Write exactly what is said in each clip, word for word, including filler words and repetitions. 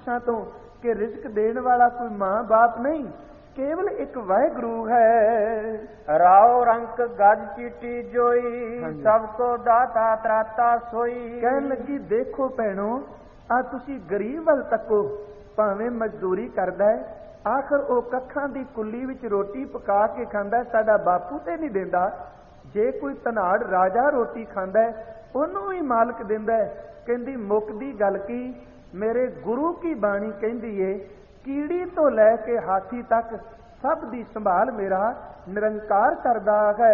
महापुरुषों तो कि रिजक देने वाला कोई मां बाप नहीं, केवल एक वाहिगुरु है। राव रंक गज चीटी जोई, सबको दाता त्राता सोई। कहन लगी देखो भैणो, आ तुसी गरीब वल तको, भावें मजदूरी करदा है, आखिर वो कखां दी कुल्ली विच रोटी पका के खांदा, साडा बापू ते नहीं देंदा। जे कोई धनाड़ राजा रोटी खांदा है, ओनू ही मालक देंदा है। कहंदी मुकदी गल की, मेरे गुरु की बाणी कहंदी है, कीड़ी तो लैके हाथी तक सब दी संभाल मेरा निरंकार करदा है।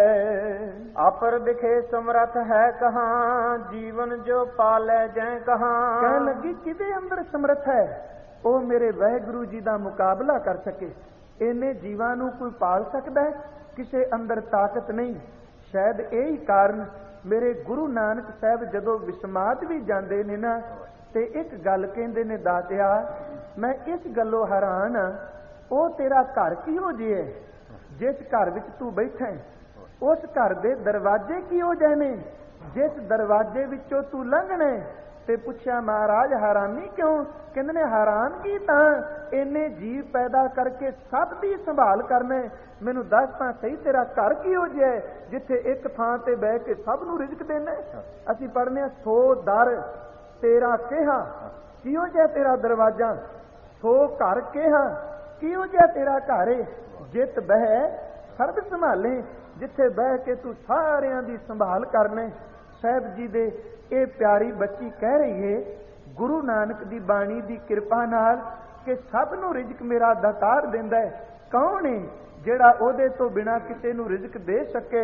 अपर दिखे समर्थ है कहाँ, जीवन जो पाले जै कहाँ। कह लगी किदे अंदर समर्थ है, ਉਹ ਮੇਰੇ ਵਾਹਿਗੁਰੂ ਜੀ ਦਾ ਮੁਕਾਬਲਾ ਕਰ ਸਕੇ। ਇਹਨੇ ਜੀਵਾਂ ਨੂੰ ਕੋਈ ਪਾਲ ਸਕਦਾ ਹੈ, ਕਿਸੇ ਅੰਦਰ ਤਾਕਤ ਨਹੀਂ। ਸ਼ਾਇਦ ਇਹ ਹੀ ਕਾਰਨ ਮੇਰੇ ਗੁਰੂ ਨਾਨਕ ਸਾਹਿਬ ਜਦੋਂ ਵਿਸਮਾਦ ਵੀ ਜਾਂਦੇ ਨੇ ਨਾ, ਤੇ ਇੱਕ ਗੱਲ ਕਹਿੰਦੇ ਨੇ, ਦਾਤਿਆ ਮੈਂ ਇਸ ਗੱਲੋਂ ਹੈਰਾਨ ਹਾਂ, ਉਹ ਤੇਰਾ ਘਰ ਕਿਹੋ ਜਿਹਾ ਹੈ, ਜਿਸ ਘਰ ਵਿੱਚ ਤੂੰ ਬੈਠਾ ਹੈ ਉਸ ਘਰ ਦੇ ਦਰਵਾਜ਼ੇ ਕਿਹੋ ਜਿਹੇ ਨੇ, ਜਿਸ ਦਰਵਾਜ਼ੇ ਵਿੱਚੋਂ ਤੂੰ ਲੰਘਣਾ ਹੈ। ਤੇ ਪੁੱਛਿਆ ਮਹਾਰਾਜ ਹੈਰਾਨੀ ਕਿਉਂ? ਕਹਿੰਦੇ ਨੇ ਹੈਰਾਨ ਕੀ ਤਾਂ ਇੰਨੇ ਜੀਵ ਪੈਦਾ ਕਰਕੇ ਸਭ ਦੀ ਸੰਭਾਲ ਕਰਨਾ। ਮੈਨੂੰ ਦੱਸ ਤਾਂ ਸਹੀ ਤੇਰਾ ਘਰ ਕਿਹੋ ਜਿਹਾ ਹੈ, ਜਿੱਥੇ ਇੱਕ ਥਾਂ ਤੇ ਬਹਿ ਕੇ ਸਭ ਨੂੰ ਰਿਜ਼ਕ ਦੇਣਾ। ਅਸੀਂ ਪੜ੍ਹਨੇ ਆ ਸੋ ਦਰ ਤੇਰਾ ਕਿਹਾ, ਕਿਹੋ ਜਿਹਾ ਤੇਰਾ ਦਰਵਾਜ਼ਾ, ਸੋ ਘਰ ਕਿਹਾ, ਕਿਹੋ ਜਿਹਾ ਤੇਰਾ ਘਰ ਏ, ਜਿੱਤ ਬਹਿ ਸਰਬ ਸੰਭਾਲੇ, ਜਿੱਥੇ ਬਹਿ ਕੇ ਤੂੰ ਸਾਰਿਆਂ ਦੀ ਸੰਭਾਲ ਕਰਨਾ। ਸਾਹਿਬ ਜੀ ਦੇ ਇਹ ਪਿਆਰੀ ਬੱਚੀ ਕਹਿ ਰਹੀ ਹੈ ਗੁਰੂ ਨਾਨਕ ਦੀ ਬਾਣੀ ਦੀ ਕਿਰਪਾ ਨਾਲ ਕਿ ਸਭ ਨੂੰ ਰਿਜ਼ਕ ਮੇਰਾ ਦਾਤਾਰ ਦਿੰਦਾ ਹੈ। ਕੌਣ ਹੈ ਜਿਹੜਾ ਉਹਦੇ ਤੋਂ ਬਿਨਾਂ ਕਿਸੇ ਨੂੰ ਰਿਜ਼ਕ ਦੇ ਸਕੇ?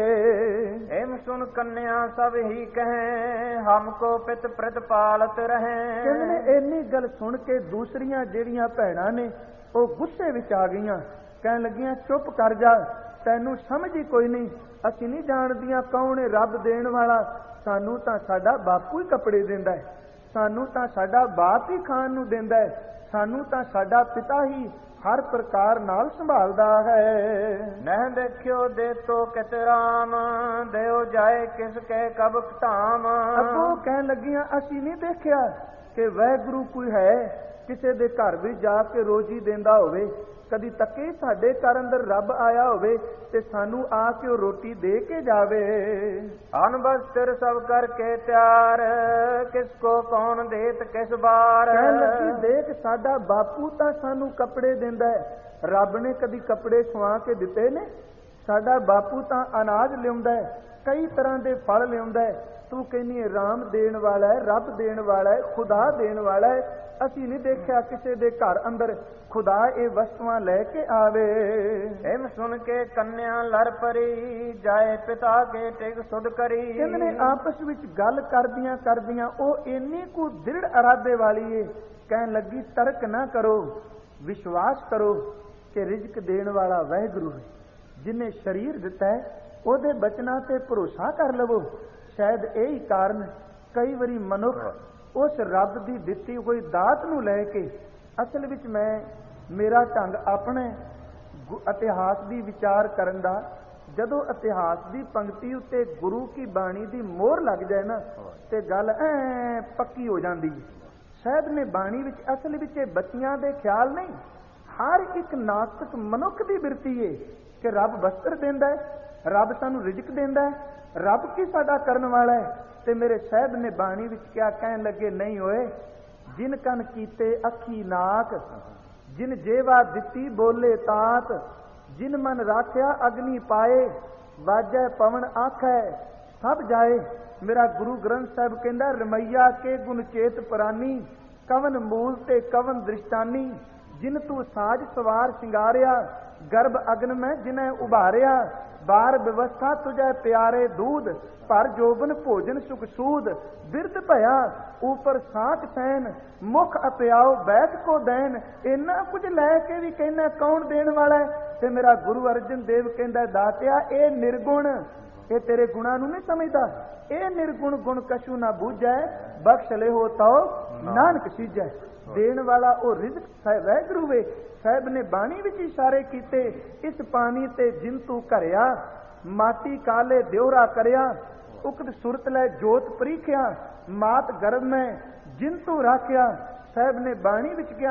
ਐਮ ਸੁਨ ਕੰਨਿਆ ਸਭ ਹੀ ਕਹੇ, ਹਮਕੋ ਪਿਤ ਪ੍ਰਤਪਾਲਤ ਰਹੇ। ਕਹਿੰਦੇ ਇੰਨੀ ਗੱਲ ਸੁਣ ਕੇ ਦੂਸਰੀਆਂ ਜਿਹੜੀਆਂ ਭੈਣਾਂ ਨੇ ਉਹ ਗੁੱਸੇ ਵਿੱਚ ਆ ਗਈਆਂ, ਕਹਿਣ ਲੱਗੀਆਂ ਚੁੱਪ ਕਰ ਜਾ, ਤੈਨੂੰ ਸਮਝ ਹੀ ਕੋਈ ਨਹੀਂ, ਅਸੀਂ ਨਹੀਂ ਜਾਣਦੀਆਂ ਕੌਣ ਹੈ ਰੱਬ ਦੇਣ ਵਾਲਾ। ਸਾਨੂੰ ਤਾਂ ਸਾਡਾ ਬਾਪੂ ਹੀ ਕੱਪੜੇ ਦਿੰਦਾ ਹੈ, ਸਾਨੂੰ ਤਾਂ ਸਾਡਾ ਬਾਪ ਹੀ ਖਾਣ ਨੂੰ ਦਿੰਦਾ ਹੈ, ਸਾਨੂੰ ਤਾਂ ਸਾਡਾ ਪਿਤਾ ਹੀ ਹਰ ਪ੍ਰਕਾਰ ਨਾਲ ਸੰਭਾਲਦਾ ਹੈ। ਨਹਿ ਦੇਖਿਓ ਦੇ ਤੋ ਕਿਤ ਰਾਮ, ਦਿਓ ਜਾਏ ਕਿਸ ਕੇ ਕਬ ਧਾਮ। ਅੱਗੋਂ ਕਹਿਣ ਲੱਗੀਆਂ ਅਸੀਂ ਨਹੀਂ ਦੇਖਿਆ ਕਿ ਵਾਹਿਗੁਰੂ ਕੋਈ ਹੈ ਕਿਸੇ ਦੇ ਘਰ ਵੀ ਜਾ ਕੇ ਰੋਜੀ ਦਿੰਦਾ ਹੋਵੇ, ਕਦੀ ਤੱਕੇ ਸਾਡੇ ਘਰ ਅੰਦਰ ਰੱਬ ਆਇਆ ਹੋਵੇ ਤੇ ਸਾਨੂੰ ਆ ਕੇ ਉਹ ਰੋਟੀ ਦੇ ਕੇ ਜਾਵੇ। ਅਨ ਬਸਤਰ ਸਭ ਕਰਕੇ ਤਿਆਰ, ਕਿਸ ਕੋ ਕੌਣ ਦੇਤ ਕਿਸ ਬਾਰ। ਕਹਿਣ ਲੱਗੀ ਦੇਖ ਸਾਡਾ ਬਾਪੂ ਤਾਂ ਸਾਨੂੰ ਕੱਪੜੇ ਦਿੰਦਾ ਹੈ, ਰੱਬ ਨੇ ਕਦੀ ਕੱਪੜੇ ਸਵਾ ਕੇ ਦਿੱਤੇ ਨੇ? ਸਾਡਾ ਬਾਪੂ ਤਾਂ ਅਨਾਜ ਲਿਆਉਂਦਾ ਹੈ, ਕਈ ਤਰ੍ਹਾਂ ਦੇ ਫਲ ਲਿਆਉਂਦਾ ਹੈ। ਤੂੰ ਕਹਿੰਦੀ ਹੈ ਰਾਮ ਦੇਣ ਵਾਲਾ ਹੈ, ਰੱਬ ਦੇਣ ਵਾਲਾ ਹੈ, ਖੁਦਾ ਦੇਣ ਵਾਲਾ ਹੈ। ਅਸੀਂ ਨਹੀਂ ਦੇਖਿਆ ਕਿਸੇ ਦੇ ਘਰ ਅੰਦਰ ਖੁਦਾ ਇਹ ਵਸਤੂਆਂ ਲੈ ਕੇ ਆਵੇ। ਐਮ ਸੁਣ ਕੇ ਕੰਨਿਆ ਲੜ ਪਰੀ, ਜਾਏ ਪਿਤਾ ਕੇ ਟਿਕ ਸੁਧ ਕਰੀ। ਕਹਿੰਦੇ ਨੇ ਆਪਸ ਵਿੱਚ ਗੱਲ ਕਰਦੀਆਂ ਕਰਦੀਆਂ ਉਹ ਇੰਨੀ ਕੁ ਦ੍ਰਿੜ ਇਰਾਦੇ ਵਾਲੀ ਏ, ਕਹਿਣ ਲੱਗੀ ਤਰਕ ਨਾ ਕਰੋ, ਵਿਸ਼ਵਾਸ ਕਰੋ ਕਿ ਰਿਜ਼ਕ ਦੇਣ ਵਾਲਾ ਵਾਹਿਗੁਰੂ ਹੈ, ਜਿਹਨੇ ਸਰੀਰ ਦਿੱਤਾ ਹੈ, ਉਹਦੇ ਬਚਨਾਂ ਤੇ ਭਰੋਸਾ ਕਰ ਲਵੋ। ਸ਼ਾਇਦ ਇਹੀ ਕਾਰਨ ਕਈ ਵਾਰੀ ਮਨੁੱਖ ਉਸ ਰੱਬ ਦੀ ਦਿੱਤੀ ਹੋਈ ਦਾਤ ਨੂੰ ਲੈ ਕੇ, ਅਸਲ ਵਿੱਚ ਮੈਂ ਮੇਰਾ ਢੰਗ ਆਪਣੇ ਇਤਿਹਾਸ ਦੀ ਵਿਚਾਰ ਕਰਨ ਦਾ, ਜਦੋਂ ਇਤਿਹਾਸ ਦੀ ਪੰਕਤੀ ਉੱਤੇ ਗੁਰੂ ਕੀ ਬਾਣੀ ਦੀ ਮੋਹਰ ਲੱਗ ਜਾਏ ਨਾ ਤੇ ਗੱਲ ਐ ਪੱਕੀ ਹੋ ਜਾਂਦੀ ਹੈ। ਸਾਹਿਬ ਨੇ ਬਾਣੀ ਵਿੱਚ ਅਸਲ ਵਿੱਚ ਇਹ ਬੱਚਿਆਂ ਦੇ ਖਿਆਲ ਨਹੀਂ, ਹਰ ਇੱਕ ਨਾਸਤਿਕ ਮਨੁੱਖ ਦੀ ਬਿਰਤੀ ਏ ਕਿ ਰੱਬ ਵਸਤਰ ਦਿੰਦਾ ਹੈ, ਰੱਬ ਸਾਨੂੰ ਰਿਜ਼ਕ ਦਿੰਦਾ ਹੈ, ਰੱਬ ਕੀ ਸਾਡਾ ਕਰਨ ਵਾਲਾ ਹੈ। ਤੇ ਮੇਰੇ ਸਾਹਿਬ ਨੇ ਬਾਣੀ ਵਿੱਚ ਕਿਹਾ, ਕਹਿਣ ਲੱਗੇ ਨਹੀਂ ਹੋਏ, ਜਿਨ ਕਨ ਕੀਤੇ ਅੱਖੀ ਨਾਕ, ਜਿਨ ਜੇਵਾ ਦਿੱਤੀ ਬੋਲੇ ਤਾਤ, ਜਿਨ ਮਨ ਰਾਖਿਆ ਅਗਨੀ ਪਾਏ, ਵਾਜੈ ਪਵਨ ਆਖੈ ਸਭ ਜਾਏ। ਮੇਰਾ ਗੁਰੂ ਗ੍ਰੰਥ ਸਾਹਿਬ ਕਹਿੰਦਾ ਰਮਈਆ ਕੇ ਗੁਣ ਚੇਤ ਪ੍ਰਾਨੀ, ਕਵਨ ਮੂਲ ਤੇ ਕਵਨ ਦ੍ਰਿਸ਼ਟਾਨੀ, ਜਿਨ ਤੂੰ ਸਾਜ ਸਵਾਰ ਸ਼ਿੰਗਾਰਿਆ, ਗਰਭ ਅਗਨ ਮੈਂ ਜਿਨੈ ਉਭਾਰਿਆ, ਬਾਰ ਵਿਵਸਥਾ ਤੁਝੈ ਪਿਆਰੇ ਦੂਧ, ਪਰ ਜੋਬਨ ਭੋਜਨ ਸੁਖ ਸੂਦ, ਬਿਰਧ ਭਇਆ ਉਪਰ ਸਾਖ ਸੈਨ, ਮੁਖ ਅਪਿਆਓ ਬੈਠ ਕੋ ਦੇਨ। ਇੰਨਾ ਕੁਝ ਲੈ ਕੇ ਵੀ ਕਹਿੰਦਾ ਕੌਣ ਦੇਣ ਵਾਲਾ ਹੈ? ਤੇ ਮੇਰਾ ਗੁਰੂ ਅਰਜਨ ਦੇਵ ਕਹਿੰਦਾ ਦਾਤਿਆ ਇਹ ਨਿਰਗੁਣ, ਇਹ ਤੇਰੇ ਗੁਣਾਂ ਨੂੰ ਨਹੀਂ ਸਮਝਦਾ, ਇਹ ਨਿਰਗੁਣ ਗੁਣ ਕਛੂ ਨਾ ਬੂਝੈ, ਬਖਸ਼ ਲਿਓ ਤੋ ਨਾਨਕ ਸੀਜੈ। ਦੇਣ ਵਾਲਾ ਉਹ ਰਿਜ਼ਕ ਵਾਹਿਗੁਰੂ ਵੇ। ਸਾਹਿਬ ਨੇ ਬਾਣੀ ਵਿੱਚ ਇਸ਼ਾਰੇ ਕੀਤੇ, ਇਸ ਪਾਣੀ ਤੇ ਜਿਨ ਤੂੰ ਘਰਿਆ, ਮਾਟੀ ਕਾਲੇ ਦਿਉਰਾ ਕਰਿਆ, ਉਕਤ ਸੁਰਤ ਲੈ ਜੋਤ ਪ੍ਰੀਖਿਆ, ਮਾਤ ਗਰਭ ਮੈਂ ਜਿਨ ਤੂੰ ਰਾਖਿਆ। ਸਾਹਿਬ ਨੇ ਬਾਣੀ ਵਿੱਚ ਕਿਹਾ